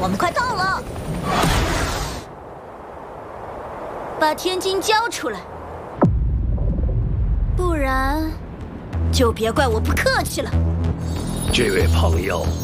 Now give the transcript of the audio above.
我们快到了，把天津交出来，不然就别怪我不客气了。 这位朋友，